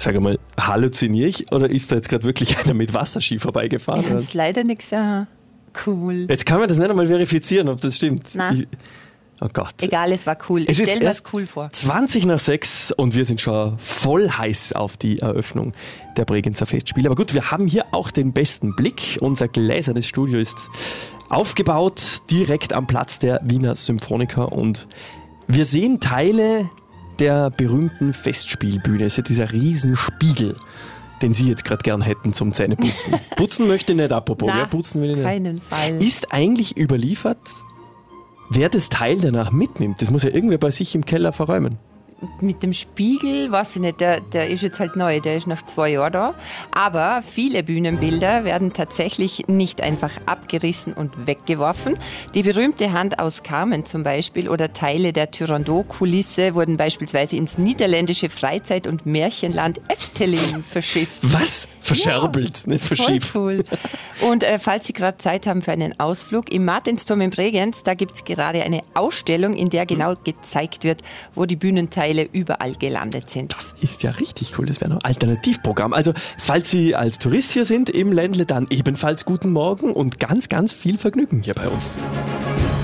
Sag mal, halluziniere ich oder ist da jetzt gerade wirklich einer mit Wasserski vorbeigefahren? Ich kann es leider nicht sagen. Cool. Jetzt kann man das nicht einmal verifizieren, ob das stimmt. Nein. Oh Gott. Egal, es war cool. Ich stelle mir es cool vor. 20:20 und wir sind schon voll heiß auf die Eröffnung der Bregenzer Festspiele. Aber gut, wir haben hier auch den besten Blick. Unser gläsernes Studio ist aufgebaut, direkt am Platz der Wiener Symphoniker. Und wir sehen Teile der berühmten Festspielbühne. Es ist dieser Riesenspiegel, den Sie jetzt gerade gern hätten zum Zähneputzen. Putzen möchte ich nicht, apropos. Na, ja, putzen will ich nicht. keinen Fall. Ist eigentlich überliefert, wer das Teil danach mitnimmt? Das muss ja irgendwer bei sich im Keller verräumen. Mit dem Spiegel, weiß ich nicht, der ist jetzt halt neu, der ist nach 2 Jahren da. Aber viele Bühnenbilder werden tatsächlich nicht einfach abgerissen und weggeworfen. Die berühmte Hand aus Carmen zum Beispiel oder Teile der Turandot-Kulisse wurden beispielsweise ins niederländische Freizeit- und Märchenland Efteling verschifft. Was? Verscherbelt, nicht verschifft. Voll cool. Und falls Sie gerade Zeit haben für einen Ausflug, im Martinsturm in Bregenz, da gibt es gerade eine Ausstellung, in der genau gezeigt wird, wo die Bühnenteile überall gelandet sind. Das ist ja richtig cool, das wäre noch ein Alternativprogramm. Also, falls Sie als Tourist hier sind im Ländle, dann ebenfalls guten Morgen und ganz, ganz viel Vergnügen hier bei uns.